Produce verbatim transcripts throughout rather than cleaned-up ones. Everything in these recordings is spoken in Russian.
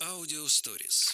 Аудио Stories.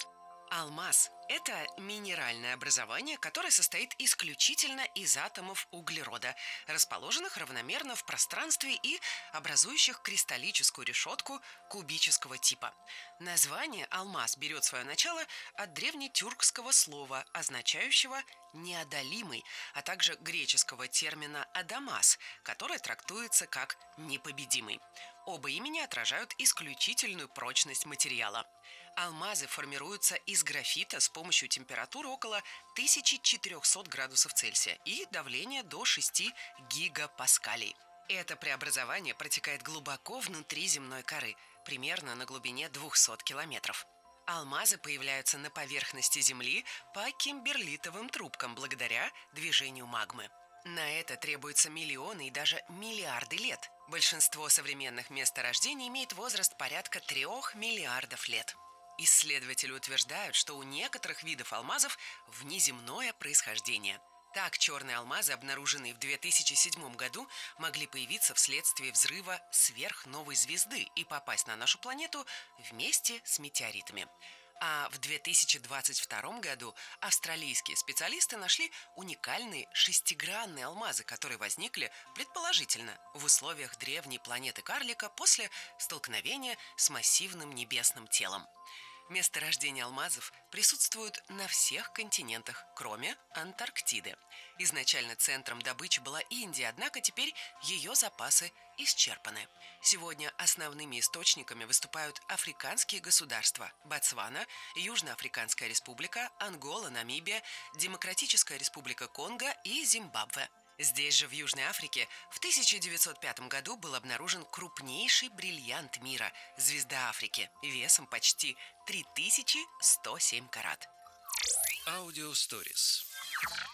Алмаз– это минеральное образование, которое состоит исключительно из атомов углерода, расположенных равномерно в пространстве и образующих кристаллическую решетку кубического типа. Название «алмаз» берет свое начало от древнетюркского слова, означающего «неодолимый», а также греческого термина «адамас», который трактуется как «непобедимый». Оба имени отражают исключительную прочность материала. Алмазы формируются из графита с помощью температуры около тысяча четыреста градусов Цельсия и давления до шести гигапаскалей. Это преобразование протекает глубоко внутри земной коры, примерно на глубине двухсот километров. Алмазы появляются на поверхности Земли по кимберлитовым трубкам благодаря движению магмы. На это требуется миллионы и даже миллиарды лет. Большинство современных месторождений имеет возраст порядка трех миллиардов лет. Исследователи утверждают, что у некоторых видов алмазов внеземное происхождение. Так, черные алмазы, обнаруженные в две тысячи седьмом году, могли появиться вследствие взрыва сверхновой звезды и попасть на нашу планету вместе с метеоритами. А в две тысячи двадцать втором году австралийские специалисты нашли уникальные шестигранные алмазы, которые возникли, предположительно, в условиях древней планеты карлика после столкновения с массивным небесным телом. Месторождения алмазов присутствуют на всех континентах, кроме Антарктиды. Изначально центром добычи была Индия, однако теперь ее запасы исчерпаны. Сегодня основными источниками выступают африканские государства: Ботсвана, Южноафриканская республика, Ангола, Намибия, Демократическая республика Конго и Зимбабве. Здесь же, в Южной Африке, в тысяча девятьсот пятом году был обнаружен крупнейший бриллиант мира – звезда Африки, весом почти три тысячи сто семь карат. Аудио Stories.